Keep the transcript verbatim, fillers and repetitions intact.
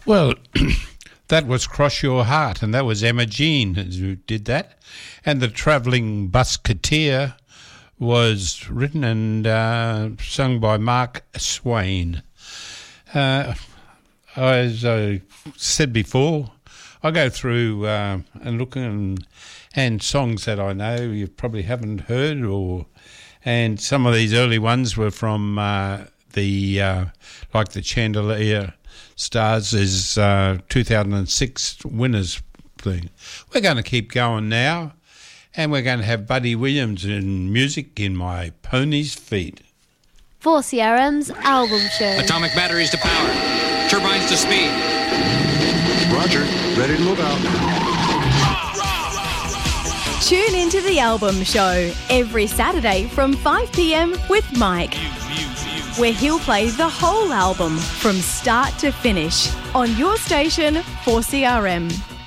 Well, that was Cross Your Heart, and that was Emma Jean who did that. And The Travelling Busketeer was written and uh, sung by Mark Swain. Uh, as I said before, I go through uh, and look and, and songs that I know you probably haven't heard, or and some of these early ones were from uh, the uh, like the Chandelier Stars is uh, two thousand six winners thing. We're going to keep going now, and we're going to have Buddy Williams in music in My Pony's Feet. four C R M's album show. Atomic batteries to power. Turbines to speed. Roger. Ready to move out. Tune into the album show every Saturday from five p.m. with Mike, where he'll play the whole album from start to finish on your station four C R M.